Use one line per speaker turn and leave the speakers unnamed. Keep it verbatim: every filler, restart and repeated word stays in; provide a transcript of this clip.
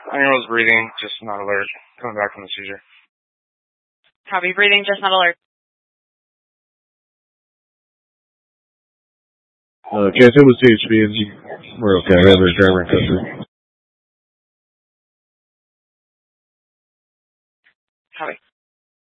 Animal was breathing, just not alert. Coming back from the seizure.
Copy, breathing, just not alert.
Uh, Cass, it was T H P, and we're okay. We have a driver in custody.
Copy.